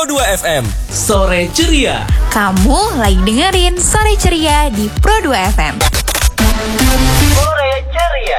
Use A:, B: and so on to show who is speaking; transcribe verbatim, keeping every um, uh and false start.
A: Pro dua F M. Sore Ceria.
B: Kamu lagi dengerin Sore Ceria di Pro dua F M.
C: Sore Ceria.